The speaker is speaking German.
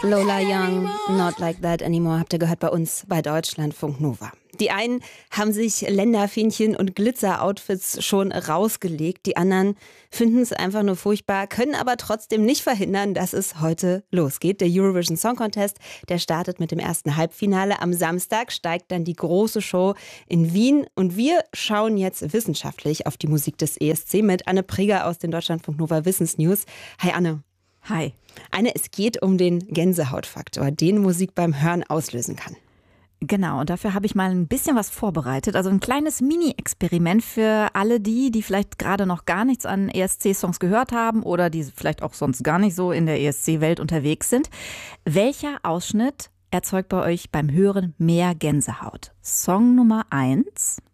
Lola Young, Not Like That Anymore, habt ihr gehört bei uns bei Deutschlandfunk Nova. Die einen haben sich Länderfähnchen und Glitzer-Outfits schon rausgelegt, die anderen finden es einfach nur furchtbar, können aber trotzdem nicht verhindern, dass es heute losgeht. Der Eurovision Song Contest, der startet mit dem ersten Halbfinale. Am Samstag steigt dann die große Show in Wien und wir schauen jetzt wissenschaftlich auf die Musik des ESC mit Anne Preger aus den Deutschlandfunk Nova Wissensnews. Hi Anne. Hi. Anne, es geht um den Gänsehautfaktor, den Musik beim Hören auslösen kann. Genau, und dafür habe ich mal ein bisschen was vorbereitet. Also ein kleines Mini-Experiment für alle die vielleicht gerade noch gar nichts an ESC-Songs gehört haben oder die vielleicht auch sonst gar nicht so in der ESC-Welt unterwegs sind. Welcher Ausschnitt erzeugt bei euch beim Hören mehr Gänsehaut? Song Nummer 1